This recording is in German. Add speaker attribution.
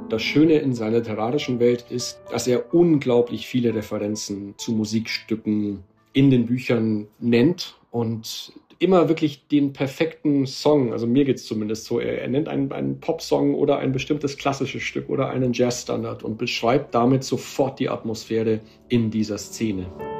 Speaker 1: Das Schöne in seiner literarischen Welt ist, dass er unglaublich viele Referenzen zu Musikstücken in den Büchern nennt und immer wirklich den perfekten Song, also mir geht's zumindest so, er nennt einen Popsong oder ein bestimmtes klassisches Stück oder einen Jazzstandard und beschreibt damit sofort die Atmosphäre in dieser Szene.